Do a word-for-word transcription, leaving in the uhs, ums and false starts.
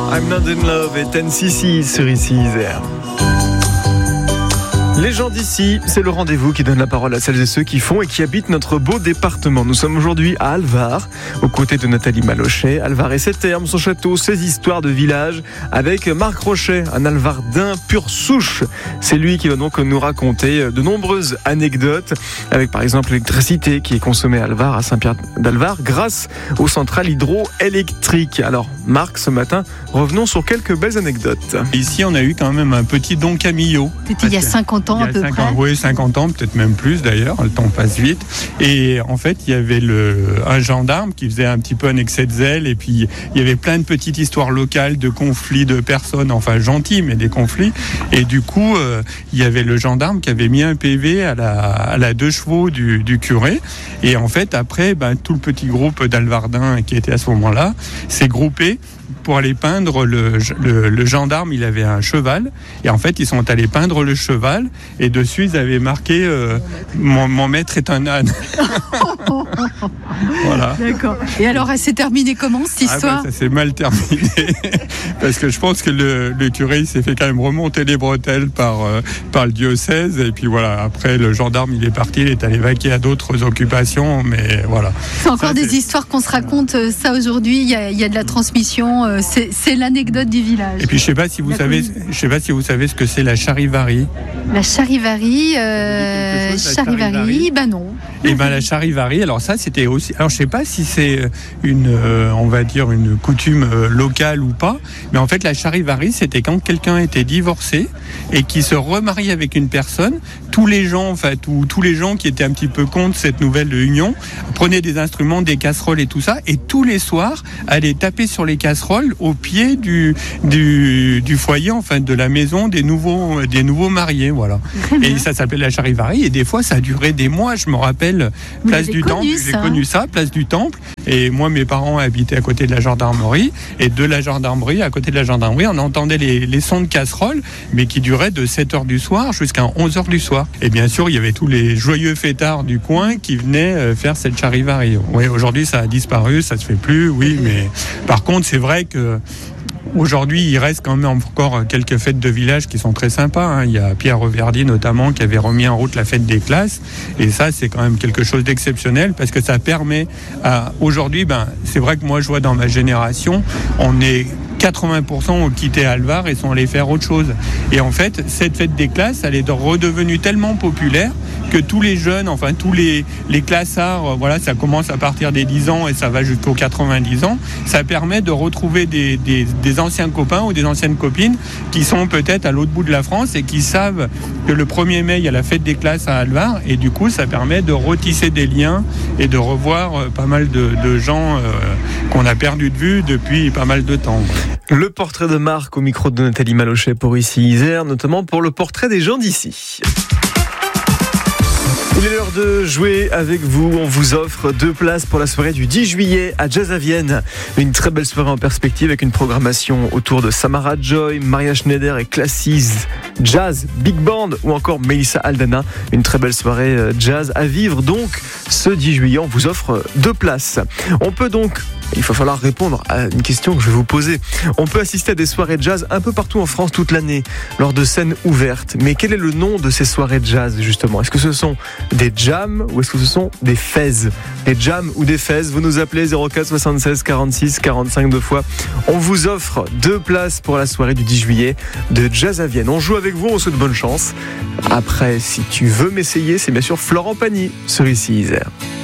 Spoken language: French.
I'm Not In Love et ten C C sur ici Isère. Les gens d'ici, c'est le rendez-vous qui donne la parole à celles et ceux qui font et qui habitent notre beau département. Nous sommes aujourd'hui à Alvar, aux côtés de Nathalie Malochet. Alvar et ses termes, son château, ses histoires de village, avec Marc Rochet, un Alvardin pur souche. C'est lui qui va donc nous raconter de nombreuses anecdotes, avec par exemple l'électricité qui est consommée à Alvar, à Saint-Pierre d'Alvar, grâce aux centrales hydroélectriques. Alors Marc, ce matin, revenons sur quelques belles anecdotes. Ici, on a eu quand même un petit Don Camillo. C'était il y a cinquante ans. Il y a à peu cinquante, près. oui, cinquante ans, peut-être même plus d'ailleurs, le temps passe vite. Et en fait, il y avait le, un gendarme qui faisait un petit peu un excès de zèle, et puis il y avait plein de petites histoires locales, de conflits de personnes, enfin gentils, mais des conflits. Et du coup, euh, il y avait le gendarme qui avait mis un P V à la, à la deux chevaux du, du curé. Et en fait, après, ben, tout le petit groupe d'Alvardins qui était à ce moment-là s'est groupé pour aller peindre le, le, le gendarme. Il avait un cheval, et en fait ils sont allés peindre le cheval, et dessus ils avaient marqué euh, mon, mon maître est un âne. Voilà. D'accord. Et alors, elle s'est terminée comment cette histoire? Ah ben, ça s'est mal terminé parce que je pense que le, le curé il s'est fait quand même remonter les bretelles par, euh, par le diocèse, et puis voilà, après le gendarme il est parti, il est allé vaquer à d'autres occupations, mais voilà. C'est encore ça, des c'est... histoires qu'on se raconte, ça aujourd'hui, il y a, il y a de la transmission, c'est, c'est l'anecdote du village. Et puis je sais pas si vous la savez, commune. je sais pas si vous savez ce que c'est la charivari. La charivari, euh, chose, la charivari, charivari ben non. Et ben la charivari, alors ça c'était aussi, alors je sais pas si c'est une, euh, on va dire une coutume euh, locale ou pas, mais en fait la charivari c'était quand quelqu'un était divorcé et qui se remarie avec une personne, tous les gens, en fait, ou tous les gens qui étaient un petit peu contre cette nouvelle union prenaient des instruments, des casseroles et tout ça, et tous les soirs allaient taper sur les casseroles au pied du du, du foyer, enfin de la maison des nouveaux des nouveaux mariés, voilà. Et ça s'appelle la charivari, et des fois ça a duré des mois. Je me rappelle, place du Temple, j'ai connu ça, place du Temple, et moi mes parents habitaient à côté de la gendarmerie, et de la gendarmerie, à côté de la gendarmerie, on entendait les, les sons de casseroles, mais qui duraient de sept heures du soir jusqu'à onze heures du soir. Et bien sûr, il y avait tous les joyeux fêtards du coin qui venaient faire cette charivari. Oui, aujourd'hui ça a disparu, ça se fait plus, oui, mais par contre c'est vrai que aujourd'hui, il reste quand même encore quelques fêtes de village qui sont très sympas, hein. Il y a Pierre Reverdy notamment qui avait remis en route la fête des classes, et ça c'est quand même quelque chose d'exceptionnel parce que ça permet à... Aujourd'hui, ben, c'est vrai que moi je vois dans ma génération, on est quatre-vingts pour cent ont quitté Alvar et sont allés faire autre chose. Et en fait, cette fête des classes, elle est redevenue tellement populaire que tous les jeunes, enfin tous les, les classards, voilà, ça commence à partir des dix ans et ça va jusqu'aux quatre-vingt-dix ans. Ça permet de retrouver des, des, des anciens copains ou des anciennes copines qui sont peut-être à l'autre bout de la France et qui savent que le premier mai, il y a la fête des classes à Alvar, et du coup, ça permet de retisser des liens et de revoir pas mal de, de gens euh, qu'on a perdu de vue depuis pas mal de temps. Le portrait de Marc au micro de Nathalie Malochet pour ici Isère, notamment pour le portrait des gens d'ici. Il est l'heure de jouer avec vous. On vous offre deux places pour la soirée du dix juillet à Jazz à Vienne. Une très belle soirée en perspective avec une programmation autour de Samara Joy, Maria Schneider et Classies Jazz, Big Band ou encore Melissa Aldana. Une très belle soirée jazz à vivre donc ce dix juillet. On vous offre deux places. On peut donc... Il va falloir répondre à une question que je vais vous poser. On peut assister à des soirées jazz un peu partout en France toute l'année, lors de scènes ouvertes. Mais quel est le nom de ces soirées jazz, justement ? Est-ce que ce sont des jams ou est-ce que ce sont des fêzes ? Des jams ou des fêzes ? Vous nous appelez zéro quatre soixante-seize quarante-six quarante-cinq deux fois. On vous offre deux places pour la soirée du dix juillet de Jazz à Vienne. On joue avec vous, on souhaite bonne chance. Après, si tu veux m'essayer, c'est bien sûr Florent Pagny sur ici Isère.